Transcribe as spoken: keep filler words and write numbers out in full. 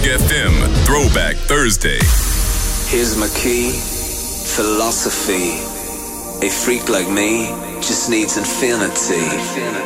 F M Throwback Thursday. Here's my key, philosophy. A freak like me just needs infinity.